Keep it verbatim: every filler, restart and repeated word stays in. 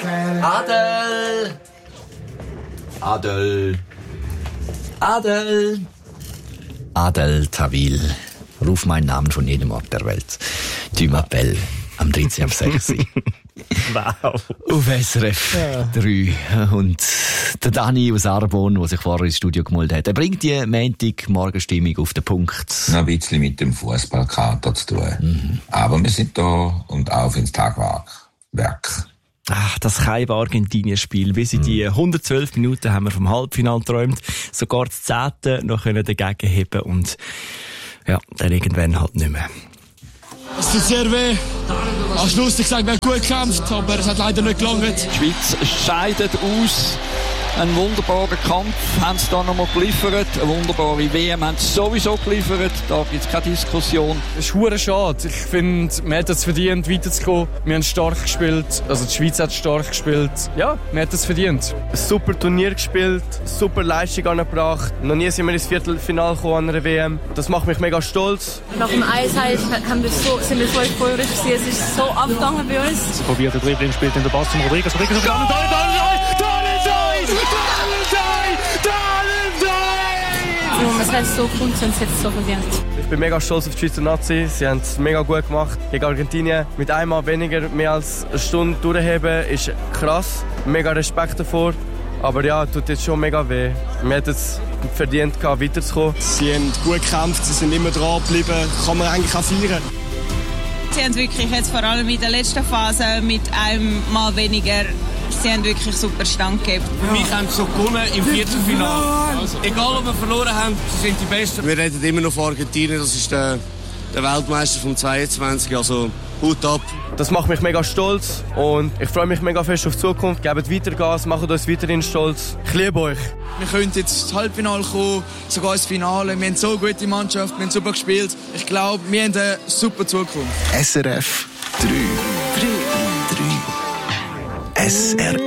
Adel! Adel! Adel! Adel Tawil. Ruf meinen Namen von jedem Ort der Welt. Du m'appelles. Am dreizehn ab sechs. Wow. Auf S R F ja. drei. Und der Dani aus Arbon, der sich vorher ins Studio gemeldet hat, er bringt die Montag-Morgenstimmung auf den Punkt. Noch ein bisschen mit dem Fußballkater zu tun. Mhm. Aber wir sind da und auf ins Tagwerk. Werk. Ach, das Kaiba-Argentinien-Spiel. Bis in die hundertzwölf Minuten haben wir vom Halbfinale geträumt. Sogar das Zehnte noch können dagegen heben und ja, dann irgendwann halt nicht mehr. Es tut sehr weh. Am Schluss, ich sage, wir haben gut gekämpft, aber es hat leider nicht gelangt. Die Schweiz scheidet aus. Einen wunderbaren Kampf haben sie da nochmal geliefert. Eine wunderbare W M haben sie sowieso geliefert. Da gibt es keine Diskussion. Es ist verdammt schade. Ich finde, man hat es verdient, weiterzukommen. Wir haben stark gespielt. Also die Schweiz hat stark gespielt. Ja, man hat es verdient. Ein super Turnier gespielt, super Leistung angebracht. Noch nie sind wir ins Viertelfinale gekommen an einer W M. Das macht mich mega stolz. Nach dem eins eins haben wir so, sind wir so euphorisch gewesen. Es ist so abgegangen bei uns. Probiert der Dribbling, spielt in der Pass zum Rodriguez. Rodriguez ist da, da, da, es hat so gefunden und es hat so verdient. Ich bin mega stolz auf die Schweizer Nazi. Sie haben es mega gut gemacht gegen Argentinien. Mit einmal weniger mehr als eine Stunde durchheben ist krass. Mega Respekt davor. Aber ja, tut jetzt schon mega weh. Wir hätten es verdient, weiterzukommen. Sie haben gut gekämpft, sie sind immer dran geblieben. Kann man eigentlich auch feiern. Sie haben wirklich jetzt vor allem in der letzten Phase mit einem Mal weniger, sie haben wirklich super Stand gegeben. Für mich haben sie so gewonnen im Viertelfinale. Also, egal ob wir verloren haben, sie sind die Besten. Wir reden immer noch von Argentinien, das ist der, der Weltmeister vom zweiundzwanzig, also Hut ab. Das macht mich mega stolz und ich freue mich mega fest auf die Zukunft. Gebt weiter Gas, macht uns weiterhin stolz. Ich liebe euch. Wir können jetzt ins Halbfinale kommen, sogar ins Finale. Wir haben so eine gute Mannschaft, wir haben super gespielt. Ich glaube, wir haben eine super Zukunft. S R F drei. drei. drei. S R